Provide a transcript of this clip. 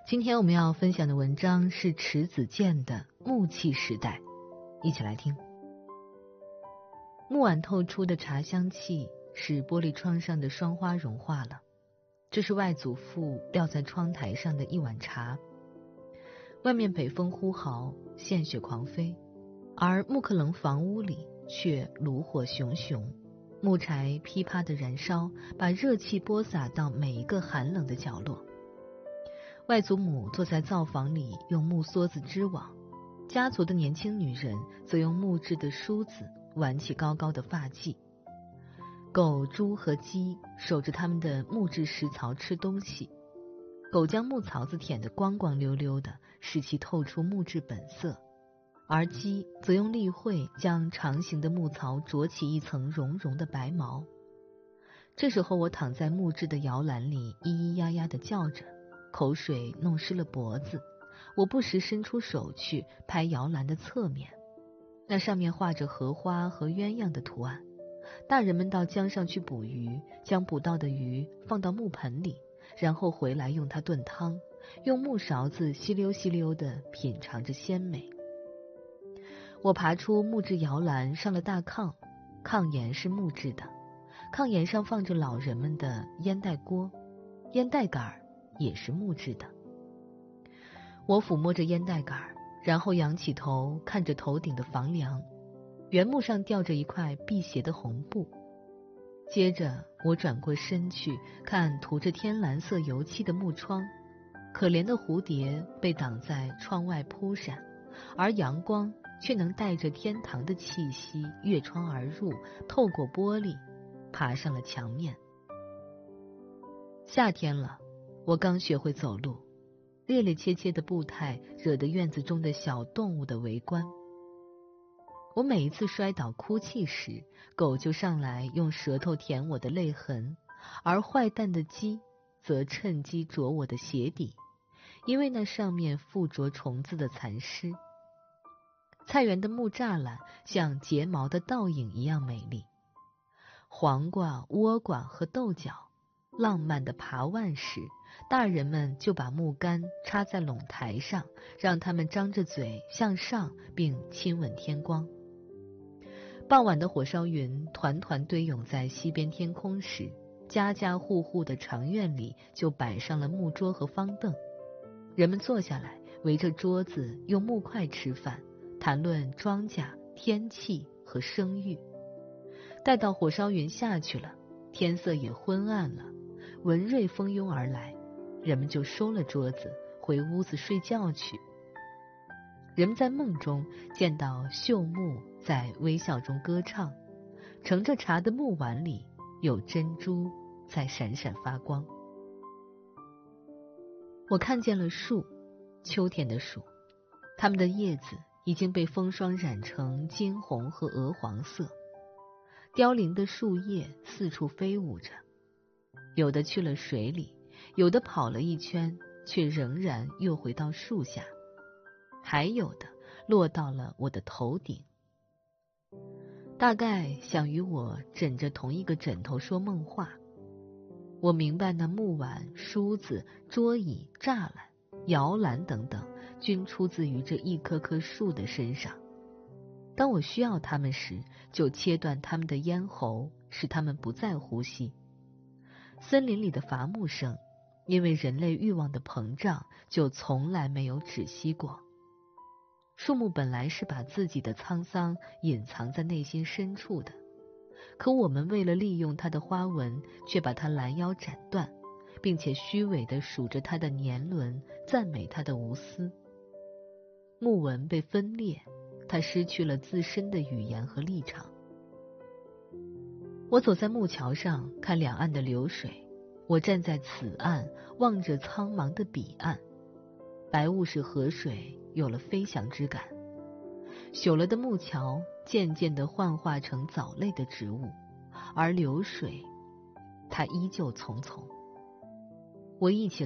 今天我们要分享的文章是迟子建的《木器时代》，一起来听。木碗透出的茶香气使玻璃窗上的霜花融化了，这是外祖父撂在窗台上的一碗茶。外面北风呼号，线雪狂飞，而木克楞房屋里却炉火熊熊，木柴噼啪地燃烧，把热气播撒到每一个寒冷的角落。外祖母坐在灶房里用木梭子织网，家族的年轻女人则用木质的梳子挽起高高的发髻。狗、猪和鸡守着它们的木质食槽吃东西，狗将木槽子舔得光光溜溜的，使其透出木质本色，而鸡则用利喙将长形的木槽啄起一层绒绒的白毛。这时候我躺在木质的摇篮里咿咿呀呀地叫着，口水弄湿了脖子，我不时伸出手去拍摇篮的侧面，那上面画着荷花和鸳鸯的图案。大人们到江上去捕鱼，将捕到的鱼放到木盆里，然后回来用它炖汤，用木勺子吸溜吸溜地品尝着鲜美。我爬出木质摇篮，上了大炕，炕沿是木质的，炕沿上放着老人们的烟袋锅，烟袋杆也是木质的。我抚摸着烟袋杆，然后仰起头看着头顶的房梁，原木上吊着一块辟邪的红布。接着我转过身去看涂着天蓝色油漆的木窗，可怜的蝴蝶被挡在窗外扑闪，而阳光却能带着天堂的气息越窗而入，透过玻璃爬上了墙面。夏天了，我刚学会走路，趔趔趄趄的步态惹得院子中的小动物的围观。我每一次摔倒哭泣时，狗就上来用舌头舔我的泪痕，而坏蛋的鸡则趁机啄我的鞋底，因为那上面附着虫子的残尸。菜园的木栅栏像睫毛的倒影一样美丽，黄瓜、倭瓜和豆角浪漫的爬腕时，大人们就把木杆插在垄台上，让它们张着嘴向上并亲吻天光。傍晚的火烧云团团堆涌在西边天空时，家家户户的长院里就摆上了木桌和方凳，人们坐下来围着桌子用木块吃饭，谈论庄稼、天气和生育。待到火烧云下去了，天色也昏暗了，文瑞蜂拥而来，人们就收了桌子回屋子睡觉去。人们在梦中见到绣木在微笑中歌唱，盛着茶的木碗里有珍珠在闪闪发光。我看见了树，秋天的树，它们的叶子已经被风霜染成金红和鹅黄色，凋零的树叶四处飞舞着，有的去了水里，有的跑了一圈，却仍然又回到树下，还有的落到了我的头顶。大概想与我枕着同一个枕头说梦话。我明白那木碗、梳子、桌椅、栅栏、摇篮等等，均出自于这一棵棵树的身上。当我需要它们时，就切断它们的咽喉，使它们不再呼吸。森林里的伐木声，因为人类欲望的膨胀，就从来没有止息过。树木本来是把自己的沧桑隐藏在内心深处的，可我们为了利用它的花纹，却把它拦腰斩断，并且虚伪地数着它的年轮，赞美它的无私。木纹被分裂，它失去了自身的语言和立场。我走在木桥上，看两岸的流水，我站在此岸，望着苍茫的彼岸。白雾使河水有了飞翔之感，朽了的木桥渐渐地幻化成藻类的植物，而流水它依旧淙淙。我忆起